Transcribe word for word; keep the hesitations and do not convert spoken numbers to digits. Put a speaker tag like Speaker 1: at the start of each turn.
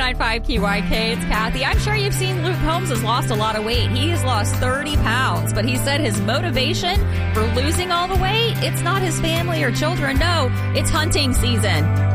Speaker 1: ninety-nine point five Q Y K, it's Kathy. I'm sure you've seen Luke Combs has lost a lot of weight. He has lost thirty pounds, but he said his motivation for losing all the weight, it's not his family or children. No, it's hunting season.